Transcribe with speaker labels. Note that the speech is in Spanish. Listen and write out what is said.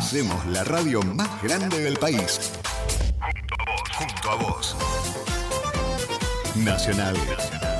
Speaker 1: Hacemos la radio más grande del país. Junto a vos. Nacional.